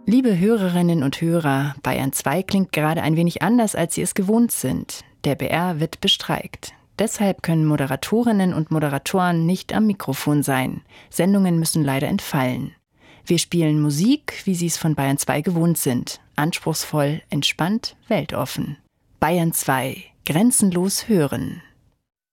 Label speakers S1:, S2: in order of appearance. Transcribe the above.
S1: Liebe Hörerinnen und Hörer, Bayern 2 klingt gerade ein wenig anders, als Sie es gewohnt sind. Der BR wird bestreikt. Deshalb können Moderatorinnen und Moderatoren nicht am Mikrofon sein. Sendungen müssen leider entfallen. Wir spielen Musik, wie Sie es von Bayern 2 gewohnt sind. Anspruchsvoll, entspannt, weltoffen. Bayern 2. Grenzenlos hören.